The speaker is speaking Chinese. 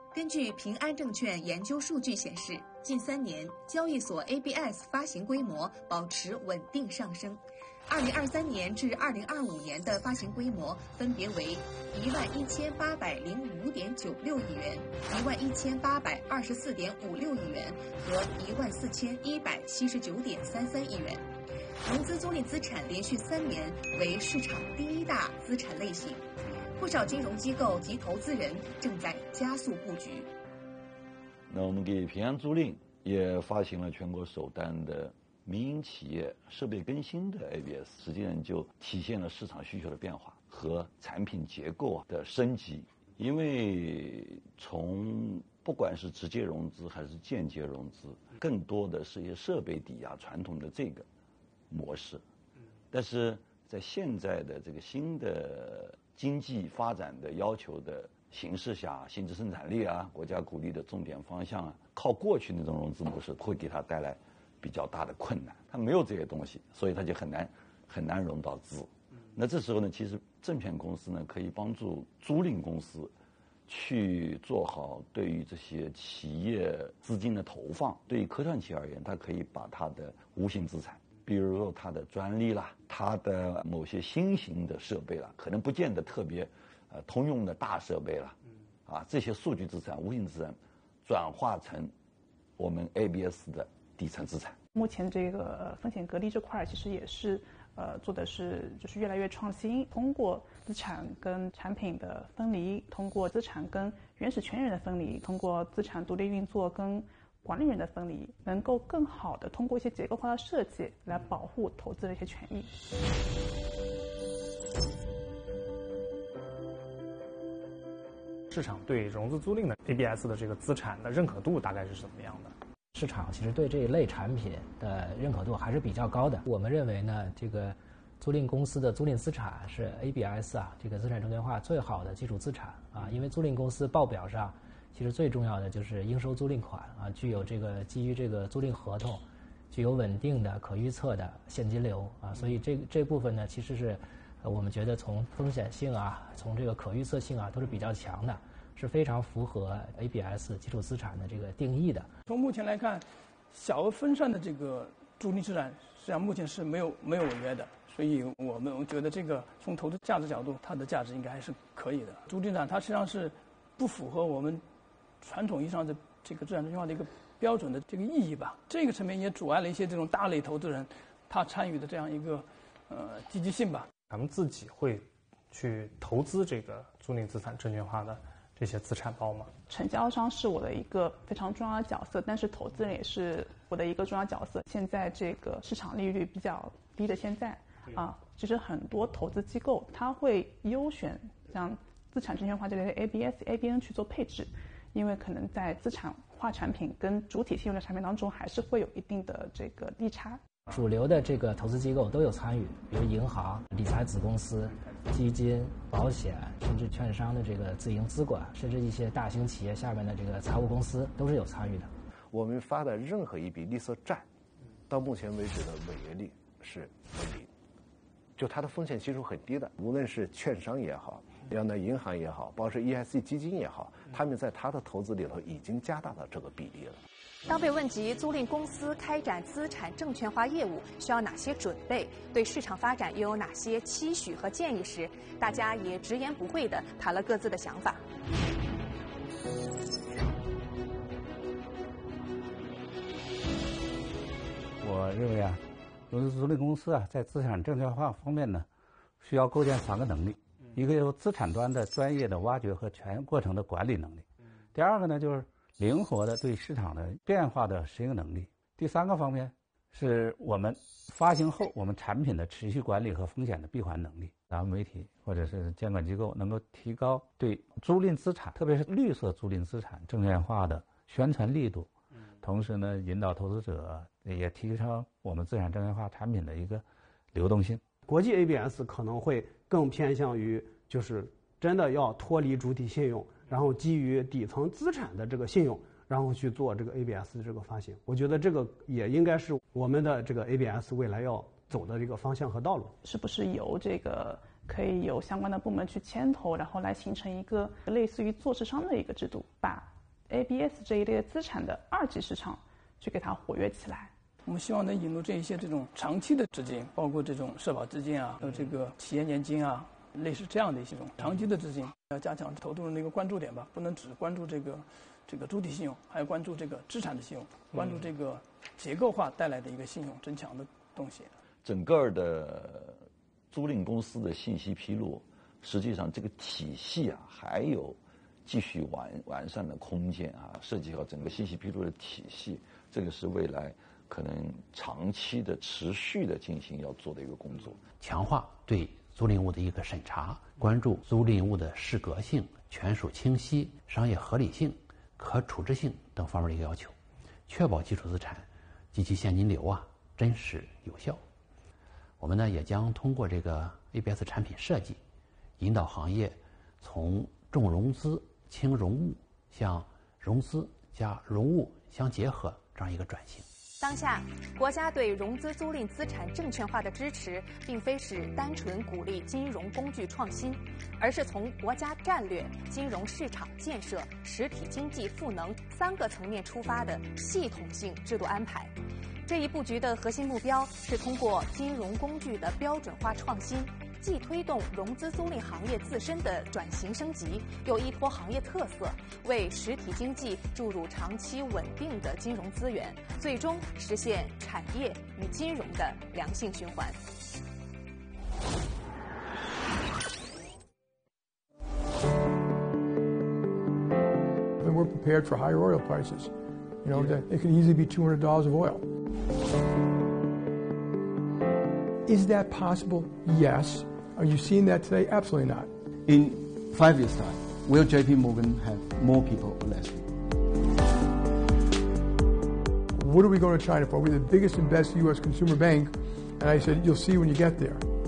根据平安证券研究数据显示，近3年交易所 ABS 发行规模保持稳定上升。2023年至2025年的发行规模分别为11805.96亿元、11824.56亿元和14179.33亿元。融资租赁资产连续3年为市场第1大资产类型。不少金融机构及投资人正在加速布局。 那我们给平安租赁也发行了全国首单的民营企业设备更新的 ABS， 实际上就体现了市场需求的变化和产品结构的升级。因为从不管是直接融资还是间接融资，更多的是一些设备抵押传统的这个模式。但是在现在的这个新的经济发展的要求的形势下，新质生产力啊，国家鼓励的重点方向啊，靠过去那种融资模式会给它带来比较大的困难。它没有这些东西，所以它就很难融到资。那这时候呢，其实证券公司呢可以帮助租赁公司去做好对于这些企业资金的投放。对于科创企业而言，它可以把它的无形资产，比如说它的专利啦，它的某些新型的设备啦，可能不见得特别通用的大设备啦，这些数据资产、无形资产转化成我们 ABS 的底层资产。 目前这个风险隔离这块其实也是做的是就是越来越创新，通过资产跟产品的分离，通过资产跟原始权人的分离，通过资产独立运作跟管理人的分离，能够更好的通过一些结构化的设计来保护投资的一些权益。 市场对融资租赁的 ABS 的这个资产的认可度大概是什么样的？ 市场其实对这一类产品的认可度还是比较高的。我们认为呢，这个租赁公司的租赁资产是 ABS 这个资产证券化最好的基础资产因为租赁公司报表上其实最重要的就是应收租赁款具有这个基于这个租赁合同具有稳定的可预测的现金流所以这部分呢其实是我们觉得从风险性从这个可预测性都是比较强的，是非常符合 ABS 基础资产的这个定义的。 从目前来看，小额分散的这个租赁资产实际上目前是没有违约的，所以我们觉得这个从投资价值角度，它的价值应该还是可以的。租赁资产它实际上是不符合我们传统意义上的这个资产证券化的一个标准的这个意义吧。这个层面也阻碍了一些这种大类投资人他参与的这样一个积极性吧。 咱们自己会去投资这个租赁资产证券化的这些资产包吗？ 承销商是我的一个非常重要的角色，但是投资人也是我的一个重要角色。现在这个市场利率比较低的现在其实很多投资机构它会优选像资产证券化这类 ABS、ABN 去做配置，因为可能在资产化产品跟主体信用的产品当中还是会有一定的这个利差。 主流的这个投资机构都有参与，比如银行、理财子公司、基金、保险，甚至券商的这个自营资管，甚至一些大型企业下面的这个财务公司都是有参与的。 我们发的任何一笔绿色债，到目前为止的违约率是为零，就它的风险系数很低的。无论是券商也好，让那银行也好，包括 ESG 基金也好，他们在他的投资里头已经加大了这个比例了。 当被问及租赁公司开展资产证券化业务需要哪些准备，对市场发展又有哪些期许和建议时，大家也直言不讳地谈了各自的想法。 我认为融资租赁公司在资产证券化方面呢，需要构建3个能力，一个就是资产端的专业的挖掘和全过程的管理能力，第二个呢就是灵活的对市场的变化的适应能力，第3个方面是我们发行后我们产品的持续管理和风险的闭环能力。咱们媒体或者是监管机构能够提高对租赁资产，特别是绿色租赁资产证券化的宣传力度，同时呢引导投资者，也提升我们资产证券化产品的一个流动性。 国际 ABS 可能会更偏向于就是真的要脱离主体信用，然后基于底层资产的这个信用，然后去做这个 ABS 的这个发行。我觉得这个也应该是我们的这个 ABS 未来要走的这个方向和道路。 是不是由这个可以有相关的部门去牵头，然后来形成一个类似于做市商的一个制度，把 ABS 这一类资产的二级市场去给它活跃起来。 我们希望能引入这种长期的资金，包括这种社保资金啊，这个企业年金啊，类似这样的一些长期的资金，要加强投资人的一个关注点吧，不能只关注这个主体信用，还要关注这个资产的信用，关注这个结构化带来的一个信用增强的东西。 整个的租赁公司的信息披露，实际上这个体系啊还有继续完善的空间啊，涉及到整个信息披露的体系，这个是未来可能长期的持续的进行要做的一个工作。 强化对租赁物的一个审查，关注租赁物的适格性、权属清晰、商业合理性、可处置性等方面的一个要求，确保基础资产及其现金流啊真实有效。我们呢也将通过这个 ABS 产品设计，引导行业从重融资轻融物向融资加融物相结合这样一个转型。 当下，国家对融资租赁资产证券化的支持，并非是单纯鼓励金融工具创新，而是从国家战略、金融市场建设、实体经济赋能3个层面出发的系统性制度安排。这一布局的核心目标是通过金融工具的标准化创新，既推动融资租赁行业自身的转型升级，又依托行业特色，为实体经济注入长期稳定的金融资源，最终实现产业与金融的良性循环。 We're prepared for higher oil prices. You know, that it could easily be $200 of oil. Is that possible? Yes. Are you seeing that today? Absolutely not. In 5 years' time, will JP Morgan have more people or less people? What are we going to China for? We're the biggest and best U.S. consumer bank. And I said, you'll see when you get there.